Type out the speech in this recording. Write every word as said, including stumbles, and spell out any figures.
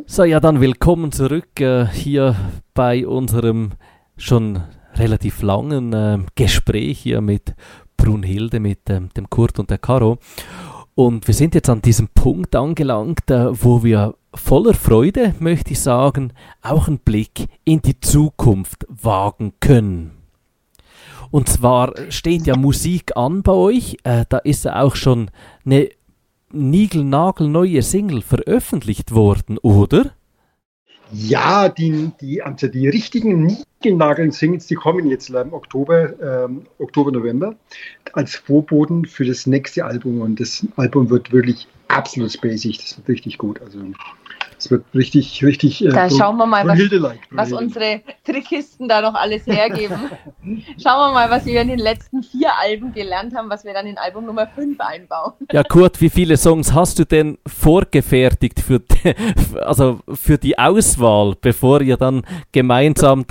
So, ja, dann willkommen zurück äh, hier bei unserem schon relativ langen äh, Gespräch hier mit Brunhilde, mit ähm, dem Kurt und der Caro. Und wir sind jetzt an diesem Punkt angelangt, äh, wo wir voller Freude, möchte ich sagen, auch einen Blick in die Zukunft wagen können. Und zwar steht ja Musik an bei euch, äh, da ist ja auch schon eine niegelnagelneue Single veröffentlicht worden, oder? Ja, die, die, also die richtigen Niegelnageln-Singles, die kommen jetzt im Oktober, ähm, Oktober, November als Vorboten für das nächste Album. Und das Album wird wirklich absolut spacig, das wird richtig gut. Also es wird richtig, richtig... Äh, da schauen wir mal, was, was unsere unsere Trickkisten da noch alles hergeben. Schauen wir mal, was wir in den letzten vier Alben gelernt haben, was wir dann in Album Nummer fünf einbauen. Ja, Kurt, wie viele Songs hast du denn vorgefertigt für die, also für die Auswahl, bevor ihr dann gemeinsam